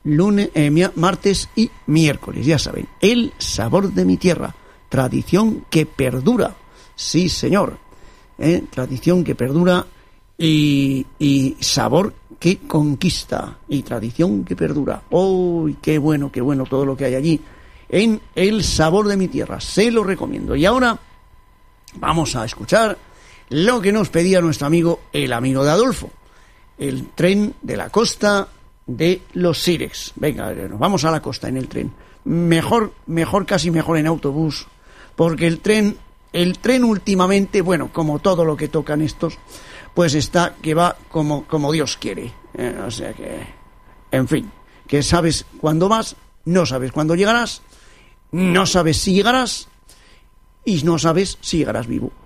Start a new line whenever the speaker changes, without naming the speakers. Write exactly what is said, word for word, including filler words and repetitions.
lunes, eh, martes y miércoles. Ya saben, El sabor de mi tierra, tradición que perdura. Sí, señor. ¿Eh? Tradición que perdura y, y sabor que conquista y tradición que perdura. ¡Oh, qué bueno, qué bueno todo lo que hay allí! En El sabor de mi tierra, se lo recomiendo. Y ahora vamos a escuchar lo que nos pedía nuestro amigo, el amigo de Adolfo, el tren de la costa de los Sirex. Venga, nos vamos a la costa en el tren. Mejor, mejor, casi mejor en autobús, porque el tren, el tren últimamente, bueno, como todo lo que tocan estos, pues está que va como, como Dios quiere. Eh, o sea que, en fin, que sabes cuándo vas, no sabes cuándo llegarás, no sabes si llegarás y no sabes si llegarás vivo.